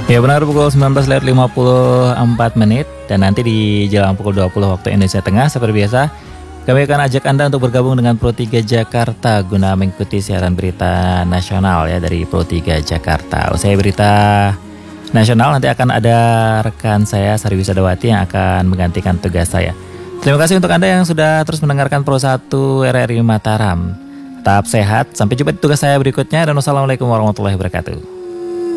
Ya benar, pukul 19.54 dan nanti di jelang pukul 20 waktu Indonesia Tengah seperti biasa kami akan ajak Anda untuk bergabung dengan Pro 3 Jakarta guna mengikuti siaran berita nasional ya dari Pro 3 Jakarta. Usai berita nasional nanti akan ada rekan saya Sari Wisadawati yang akan menggantikan tugas saya. Terima kasih untuk Anda yang sudah terus mendengarkan Pro 1 RRI Mataram. Tetap sehat, sampai jumpa di tugas saya berikutnya dan wassalamualaikum warahmatullahi wabarakatuh.